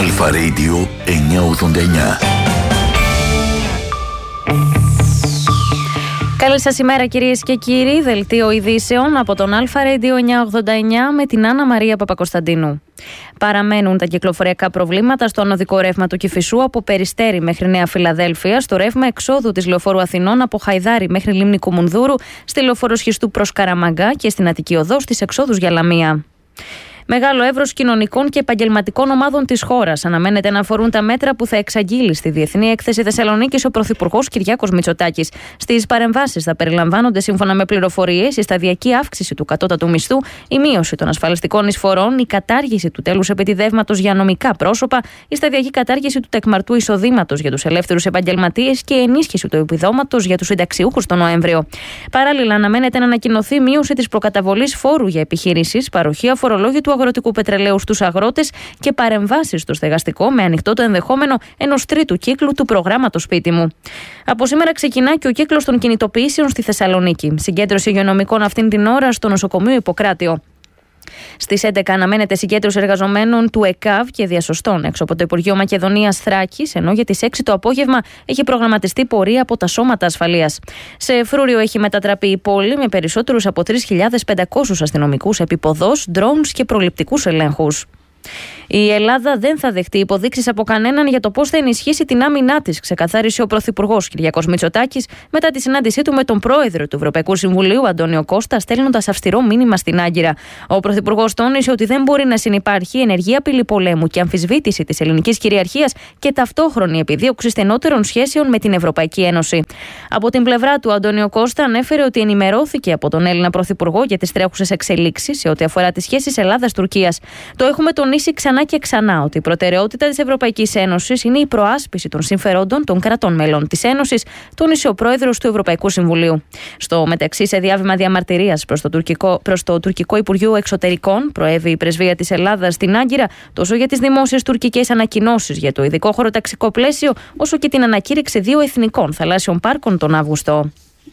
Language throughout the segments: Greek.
Αλφα Radio 989. Καλή σας ημέρα κυρίες και κύριοι, δελτίο ειδήσεων από τον Αλφα Radio 989 με την Άννα Μαρία Παπακοσταντίνου. Παραμένουν τα κυκλοφοριακά προβλήματα στον οδικό ρεύμα του Κηφισού από Περιστέρι μέχρι Νέα Φιλαδέλφεια, στο ρεύμα εξόδου της Λεωφόρου Αθηνών από Χαϊδάρι μέχρι Λίμνη Κουμουνδούρου, στη Λεωφόρο Σχιστού προς Καραμαγκά και στην Αττική Οδό στις εξόδους για Λαμία. Μεγάλο εύρος κοινωνικών και επαγγελματικών ομάδων της χώρας αναμένεται να αφορούν τα μέτρα που θα εξαγγείλει στη Διεθνή Έκθεση Θεσσαλονίκης ο Πρωθυπουργός Κυριάκος Μητσοτάκης. Στις παρεμβάσεις θα περιλαμβάνονται, σύμφωνα με πληροφορίες, η σταδιακή αύξηση του κατώτατου μισθού, η μείωση των ασφαλιστικών εισφορών, η κατάργηση του τέλους επιτιδεύματος για νομικά πρόσωπα, η σταδιακή κατάργηση του τεκμαρτού εισοδήματος για τους ελεύθερους επαγγελματίες και η ενίσχυση του επιδόματος για τους συνταξιούχους τον Νοέμβριο. Παράλληλα, αναμένεται να ανακοινωθεί μείωση της προκαταβολής φόρου για επιχειρήσεις, παροχή αφορολόγητου αγροτικού πετρελαίου στους αγρότες και παρεμβάσεις στο στεγαστικό, με ανοιχτό το ενδεχόμενο ενός τρίτου κύκλου του προγράμματος Σπίτι μου. Από σήμερα ξεκινά και ο κύκλος των κινητοποιήσεων στη Θεσσαλονίκη. Συγκέντρωση υγειονομικών αυτήν την ώρα στο νοσοκομείο Ιπποκράτιο. Στις 11 αναμένεται συγκέντρωση εργαζομένων του ΕΚΑΒ και διασωστών έξω από το Υπουργείο Μακεδονίας Θράκης, ενώ για τις 6 το απόγευμα έχει προγραμματιστεί πορεία από τα σώματα ασφαλείας. Σε φρούριο έχει μετατραπεί η πόλη με περισσότερους από 3.500 αστυνομικούς επίποδος, drones και προληπτικούς ελέγχους. Η Ελλάδα δεν θα δεχτεί υποδείξεις από κανέναν για το πώς θα ενισχύσει την άμυνά της, ξεκαθάρισε ο Πρωθυπουργός Κυριάκος Μητσοτάκης μετά τη συνάντησή του με τον Πρόεδρο του Ευρωπαϊκού Συμβουλίου, Αντώνιο Κώστα, στέλνοντας αυστηρό μήνυμα στην Άγκυρα. Ο Πρωθυπουργός τόνισε ότι δεν μπορεί να συνυπάρχει ενεργή απειλή πολέμου και αμφισβήτηση της ελληνικής κυριαρχίας και ταυτόχρονη επιδίωξη στενότερων σχέσεων με την Ευρωπαϊκή Ένωση. Από την πλευρά του, Αντώνιο Κώστα ανέφερε ότι ενημερώθηκε από τον Έλληνα Πρωθυπουργό για τις τρέχουσες εξελίξεις σε ό,τι αφορά τις σχέσεις Ελλάδας-Τουρκίας. Το έχουμε τονίσει ξανά και ξανά ότι η προτεραιότητα της Ευρωπαϊκής Ένωσης είναι η προάσπιση των συμφερόντων των κρατών μέλων της Ένωσης, τόνισε ο Πρόεδρος του Ευρωπαϊκού Συμβουλίου. Στο μεταξύ, σε διάβημα διαμαρτυρίας προς το τουρκικό Υπουργείο Εξωτερικών, προέβη η πρεσβεία της Ελλάδας στην Άγκυρα τόσο για τις δημόσιες τουρκικές ανακοινώσεις για το ειδικό χωροταξικό πλαίσιο, όσο και την ανακήρυξη 2 εθνικών θαλάσσιων πάρκων τον Αύγουστο.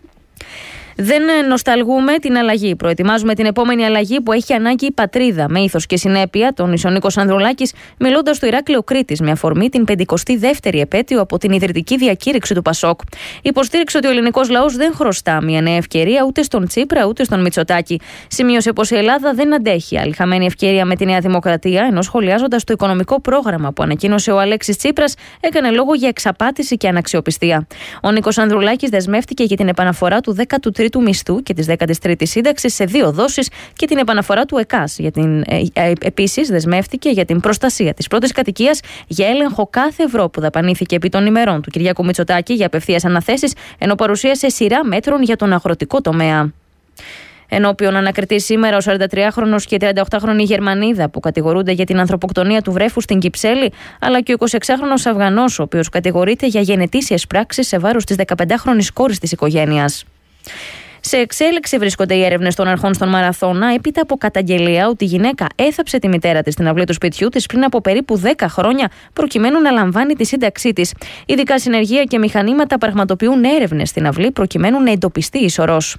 Δεν νοσταλγούμε την αλλαγή. Προετοιμάζουμε την επόμενη αλλαγή που έχει ανάγκη η πατρίδα, με ήθος και συνέπεια, τόνισε ο Νίκος Ανδρουλάκης, μιλώντας στο Ηράκλειο Κρήτης με αφορμή την 52η επέτειο από την ιδρυτική διακήρυξη του Πασόκ. Υποστήριξε ότι ο ελληνικός λαός δεν χρωστά μια νέα ευκαιρία ούτε στον Τσίπρα ούτε στον Μητσοτάκη. Σημείωσε πως η Ελλάδα δεν αντέχει άλλη χαμένη ευκαιρία με τη Νέα Δημοκρατία, ενώ σχολιάζοντας το οικονομικό πρόγραμμα που ανακοίνωσε ο Αλέξης Τσίπρας, έκανε λόγο για εξαπάτηση και αναξιοπιστία. Ο Νίκος Ανδρουλάκης δεσμεύτηκε για την επαναφορά του 13ου του μισθού και της 13ης σύνταξης σε 2 δόσεις και την επαναφορά του ΕΚΑΣ. Επίσης, δεσμεύτηκε για την προστασία της πρώτης κατοικίας, για έλεγχο κάθε ευρώ που δαπανήθηκε επί των ημερών του Κυριάκου Μητσοτάκη για απευθείας αναθέσεις, ενώ παρουσίασε σειρά μέτρων για τον αγροτικό τομέα. Ενώπιον ανακριτή σήμερα ο 43χρονος και η 38χρονη Γερμανίδα που κατηγορούνται για την ανθρωποκτονία του βρέφους στην Κυψέλη, αλλά και ο 26χρονος Αφγανός, ο οποίος κατηγορείται για γενετήσιες πράξεις σε βάρος της 15χρονης κόρης της οικογένειας. Σε εξέλιξη βρίσκονται οι έρευνες των αρχών στον Μαραθώνα, έπειτα από καταγγελία ότι η γυναίκα έθαψε τη μητέρα της στην αυλή του σπιτιού της πριν από περίπου 10 χρόνια, προκειμένου να λαμβάνει τη σύνταξή της. Ειδικά συνεργεία και μηχανήματα πραγματοποιούν έρευνες στην αυλή, προκειμένου να εντοπιστεί η σωρός.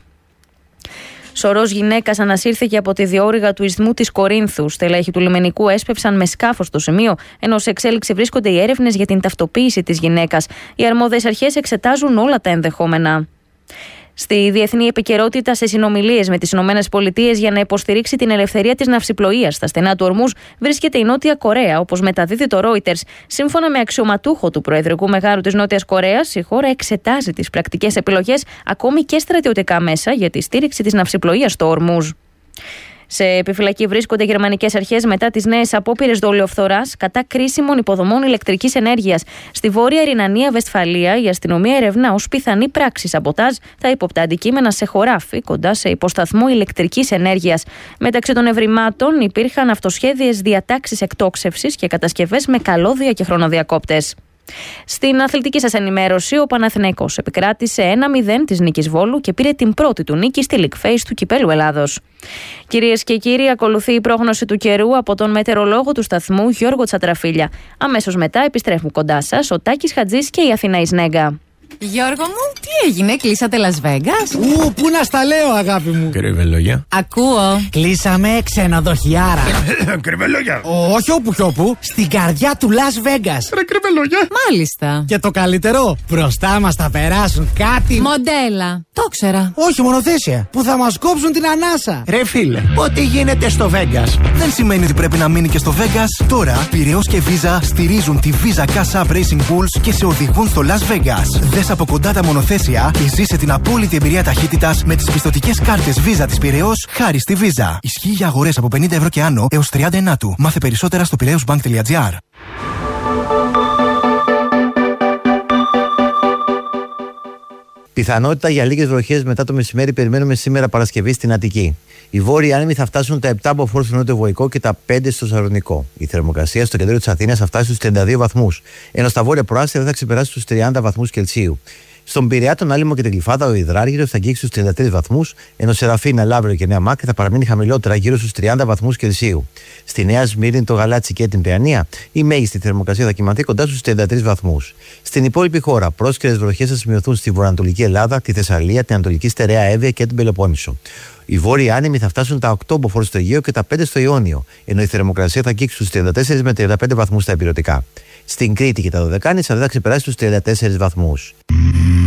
Σωρός γυναίκας ανασύρθηκε από τη διόρυγα του ισθμού της Κορίνθου. Στελέχη του λιμενικού έσπευσαν με σκάφος στο σημείο, ενώ σε εξέλιξη βρίσκονται οι έρευνες για την ταυτοποίηση της γυναίκας. Οι αρμόδιες αρχές εξετάζουν όλα τα ενδεχόμενα. Στη διεθνή επικαιρότητα, σε συνομιλίες με τις ΗΠΑ για να υποστηρίξει την ελευθερία της ναυσιπλοείας στα στενά του Ορμούζ, βρίσκεται η Νότια Κορέα, όπως μεταδίδει το Reuters. Σύμφωνα με αξιωματούχο του Προεδρικού Μεγάρου της Νότιας Κορέας, η χώρα εξετάζει τις πρακτικές επιλογές, ακόμη και στρατιωτικά μέσα, για τη στήριξη της ναυσιπλοείας στο Ορμούζ. Σε επιφυλακή βρίσκονται γερμανικές αρχές μετά τις νέες απόπειρες δολιοφθοράς κατά κρίσιμων υποδομών ηλεκτρικής ενέργειας. Στη Βόρεια Ρινανία-Βεσφαλία, η αστυνομία ερευνά ως πιθανή πράξη σαμποτάζ τα ύποπτα αντικείμενα σε χωράφι κοντά σε υποσταθμό ηλεκτρικής ενέργειας. Μεταξύ των ευρημάτων υπήρχαν αυτοσχέδιες διατάξεις εκτόξευσης και κατασκευές με καλώδια και χρονοδιακόπτες. Στην αθλητική σας ενημέρωση, ο Παναθηναϊκός επικράτησε 1-0 της νίκης Βόλου και πήρε την πρώτη του νίκη στη League Phase του Κυπέλλου Ελλάδος. Κυρίες και κύριοι, ακολουθεί η πρόγνωση του καιρού από τον μετεωρολόγο του σταθμού Γιώργο Τσατραφίλια. Αμέσως μετά επιστρέφουν κοντά σας ο Τάκης Χατζής και η Αθηνά Ισνέγκα. Γιώργο μου, τι έγινε, κλείσατε Las Vegas? Πού να στα λέω, αγάπη μου. Κρυβελόγια. Ακούω. Κλείσαμε ξενοδοχιάρα. Κρυβελόγια. Όχι όπου κι όπου, στην καρδιά του Las Vegas. Ρε κρυβελόγια. Μάλιστα. Και το καλύτερο, μπροστά μας θα περάσουν κάτι. Μοντέλα. Το ξέρα. Όχι, μονοθέσια. Που θα μας κόψουν την ανάσα. Ρε φίλε, ό,τι γίνεται στο Vegas δεν σημαίνει ότι πρέπει να μείνει και στο Vegas. Τώρα, Πειραιώς και Visa στηρίζουν τη Visa Cash App Racing Bulls και σε οδηγούν στο Las Vegas. Δες από κοντά τα μονοθέσια και ζήσε την απόλυτη εμπειρία ταχύτητας με τις πιστωτικές κάρτες Visa της Πειραιώς χάρη στη Visa. Ισχύει για αγορές από 50 ευρώ και άνω έως 39. Μάθε περισσότερα στο piraeusbank.gr. Πιθανότητα για λίγες βροχές μετά το μεσημέρι περιμένουμε σήμερα Παρασκευή στην Αττική. Οι βόρειοι άνεμοι θα φτάσουν τα 7 από φόρ στο νότιο-βορεικό και τα 5 στο Σαλονικό. Η θερμοκρασία στο κέντρο της Αθήνας θα φτάσει στους 32 βαθμούς, ενώ στα βόρεια προάστια δεν θα ξεπεράσει τους 30 βαθμούς Κελσίου. Στον Πειραιά, τον Άλυμο και την Γλυφάδα, ο Ιδράργυρος θα αγγίξει στους 33 βαθμούς, ενώ Σεραφίνα, Λαύριο και Νέα Μάκρη θα παραμείνει χαμηλότερα, γύρω στους 30 βαθμούς Κελσίου. Στη Νέα Σμύρνη, το Γαλάτσι και την Παιανία, η μέγιστη θερμοκρασία θα κυμανθεί κοντά στους 33 βαθμούς. Στην υπόλοιπη χώρα, πρόσκαιρες βροχές θα σημειωθούν στη βορειοανατολική Ελλάδα, τη Θεσσαλία, την Ανατολική Στερεά Εύβοια και την Πελοπόννησο. Οι βόρειοι άνεμοι θα φτάσουν τα 8 μποφόρ στο Αιγαίο και τα 5 στο Ιόνιο, ενώ η θερμοκρασία θα αγγίξει στους 34 με 35 βαθμούς στα ηπειρωτικά. Στην Κρήτη και τα Δωδεκάνησα δεν θα ξεπεράσει τους 34 βαθμούς.